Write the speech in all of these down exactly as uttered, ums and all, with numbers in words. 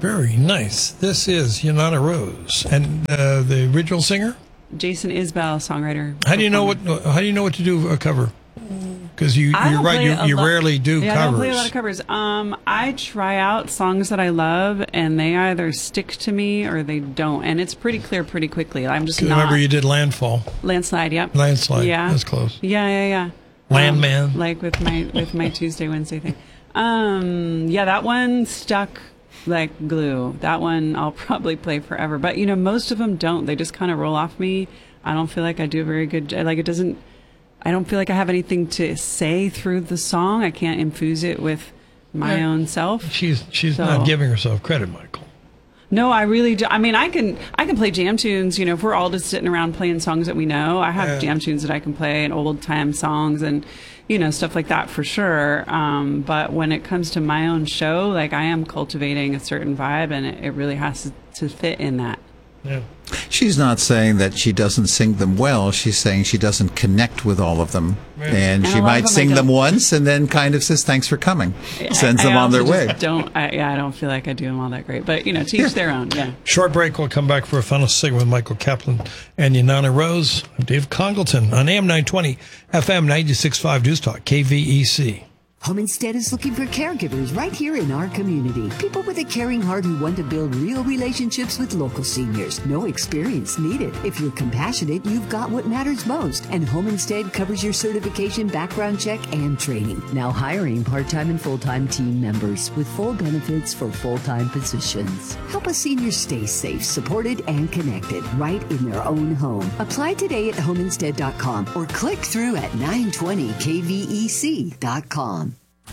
Very nice. This is Yanana Rose, and uh, the original singer, Jason Isbell, songwriter. How do you know what? How do you know what to do a cover? Because you, you're right, you, you rarely do yeah, covers. I don't play a lot of covers. Um, I try out songs that I love, and they either stick to me or they don't. And it's pretty clear pretty quickly. I'm just not. Remember, you did Landfall. Landslide, yep. Landslide. Yeah, that's close. Yeah, yeah, yeah. Landman. Um, like with my with my Tuesday Wednesday thing. Um, yeah, that one stuck like glue. That one I'll probably play forever. But you know, most of them don't. They just kind of roll off me. I don't feel like I do a very good. Like it doesn't. I don't feel like I have anything to say through the song. I can't infuse it with my yeah. own self. She's she's so. not giving herself credit, Michael. No, I really do. I mean, I can I can play jam tunes. You know, if we're all just sitting around playing songs that we know, I have uh, jam tunes that I can play and old time songs and you know stuff like that for sure. Um, but when it comes to my own show, like I am cultivating a certain vibe, and it, it really has to, to fit in that. Yeah. She's not saying that she doesn't sing them well. She's saying she doesn't connect with all of them. Yeah. And, and she might sing them once and then kind of says, thanks for coming. Sends I, them I on their way. Don't, I, yeah, I don't feel like I do them all that great. But, you know, to each yeah. their own, yeah. Short break. We'll come back for a final segment with Michael Kaplan and Yanana Rose. I'm Dave Congleton on A M nine twenty, F M ninety-six point five News Talk, K V E C. Home Instead is looking for caregivers right here in our community. People with a caring heart who want to build real relationships with local seniors. No experience needed. If you're compassionate, you've got what matters most. And Home Instead covers your certification, background check, and training. Now hiring part-time and full-time team members with full benefits for full-time positions. Help a senior stay safe, supported, and connected right in their own home. Apply today at home instead dot com or click through at nine twenty K V E C dot com.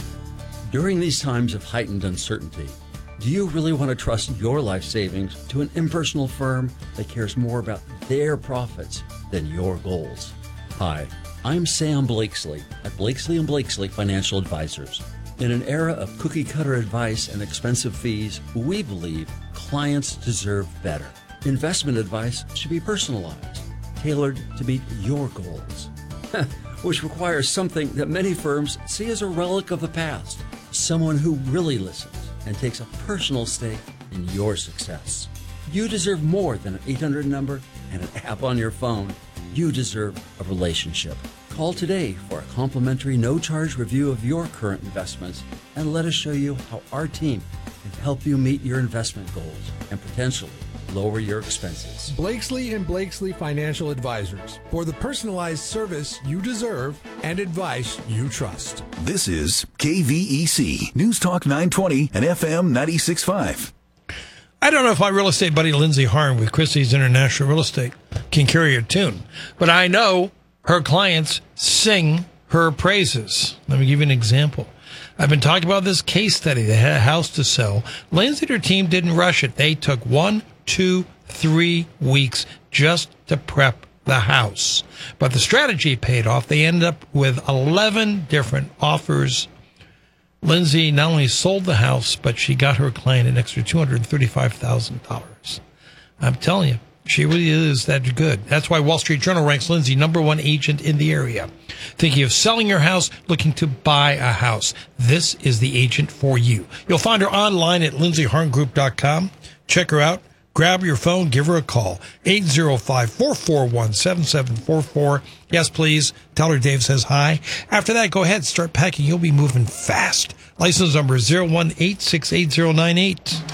During these times of heightened uncertainty, do you really want to trust your life savings to an impersonal firm that cares more about their profits than your goals? Hi, I'm Sam Blakesley at Blakesley and Blakesley Financial Advisors. In an era of cookie-cutter advice and expensive fees, we believe clients deserve better. Investment advice should be personalized, tailored to meet your goals, which requires something that many firms see as a relic of the past. Someone who really listens and takes a personal stake in your success. You deserve more than an eight hundred number and an app on your phone. You deserve a relationship. Call today for a complimentary no-charge review of your current investments and let us show you how our team can help you meet your investment goals and potentially lower your expenses. Blakesley and Blakesley Financial Advisors, for the personalized service you deserve and advice you trust. This is K V E C, News Talk nine twenty and F M ninety-six point five. I don't know if my real estate buddy Lindsay Harn with Christie's International Real Estate can carry a tune, but I know her clients sing her praises. Let me give you an example. I've been talking about this case study. They had a house to sell. Lindsay and her team didn't rush it. They took one, two, three weeks just to prep the house. But the strategy paid off. They ended up with eleven different offers. Lindsay not only sold the house, but she got her client an extra two hundred thirty-five thousand dollars. I'm telling you, she really is that good. That's why Wall Street Journal ranks Lindsay number one agent in the area. Thinking of selling your house, looking to buy a house. This is the agent for you. You'll find her online at lindsay harn group dot com. Check her out. Grab your phone, give her a call. eight zero five, four four one, seven seven four four. Yes, please. Tell her Dave says hi. After that, go ahead, start packing. You'll be moving fast. License number zero one eight six eight zero nine eight.